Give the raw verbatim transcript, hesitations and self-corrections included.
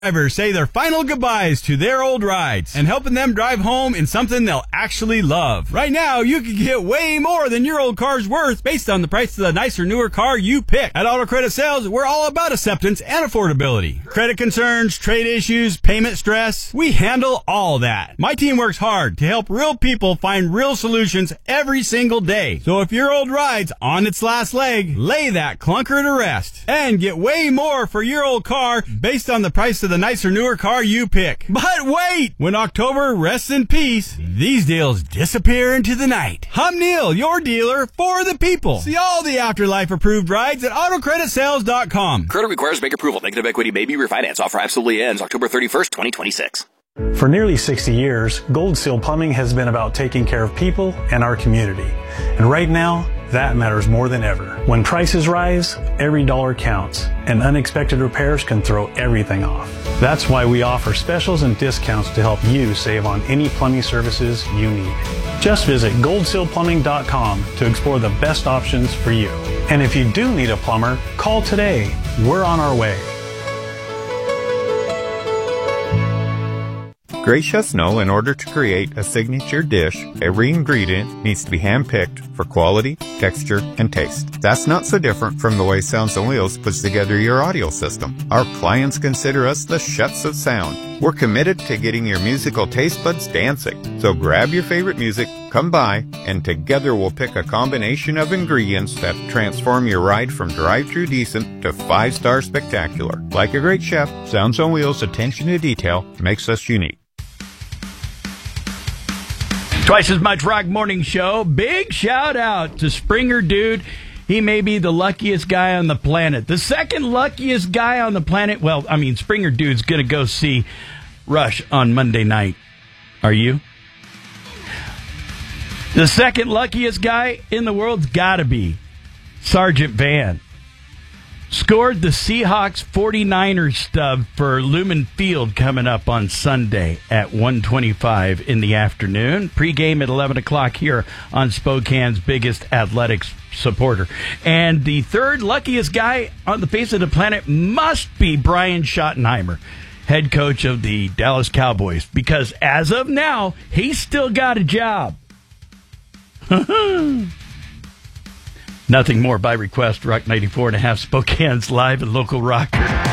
Drivers say their final goodbyes to their old rides and helping them drive home in something they'll actually love. Right now, you can get way more than your old car's worth based on the price of the nicer, newer car you pick. At Auto Credit Sales, we're all about acceptance and affordability. Credit concerns, trade issues, payment stress, we handle all that. My team works hard to help real people find real solutions every single day. So if your old ride's on its last leg, lay that clunker to rest and get way more for your old car based on the price of the nicer, newer car you pick. But wait! When October rests in peace, these deals disappear into the night. I'm Neil, your dealer for the people. See all the Afterlife approved rides at auto credit sales dot com. Credit requires bank approval. Negative equity may be refinanced. Offer absolutely ends October thirty-first, twenty twenty-six. For nearly sixty years, Gold Seal Plumbing has been about taking care of people and our community. And right now, that matters more than ever. When prices rise, every dollar counts, and unexpected repairs can throw everything off. That's why we offer specials and discounts to help you save on any plumbing services you need. Just visit gold seal plumbing dot com to explore the best options for you. And if you do need a plumber, call today. We're on our way. Great chefs know in order to create a signature dish, every ingredient needs to be handpicked for quality, texture, and taste. That's not so different from the way Sounds on Wheels puts together your audio system. Our clients consider us the chefs of sound. We're committed to getting your musical taste buds dancing. So grab your favorite music, come by, and together we'll pick a combination of ingredients that transform your ride from drive-through decent to five-star spectacular. Like a great chef, Sounds on Wheels' attention to detail makes us unique. Twice as much rock morning show. Big shout out to Springer Dude. He may be the luckiest guy on the planet. The second luckiest guy on the planet. Well, I mean, Springer Dude's going to go see Rush on Monday night. Are you? The second luckiest guy in the world's got to be Sergeant Van. Scored the Seahawks forty-niners stub for Lumen Field coming up on Sunday at one twenty-five in the afternoon. Pre-game at eleven o'clock here on Spokane's biggest athletics supporter. And the third luckiest guy on the face of the planet must be Brian Schottenheimer, head coach of the Dallas Cowboys, because as of now, he's still got a job. Nothing more by request. Rock ninety-four and a half, Spokane's live and local rocker.